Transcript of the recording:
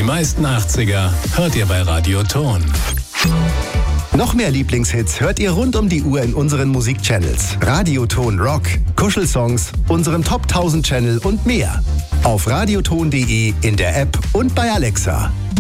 Die meisten 80er hört ihr bei Radioton. Noch mehr Lieblingshits hört ihr rund um die Uhr in unseren Musikchannels. Radioton Rock, Kuschelsongs, unserem Top 1000 Channel und mehr. Auf radioton.de, in der App und bei Alexa.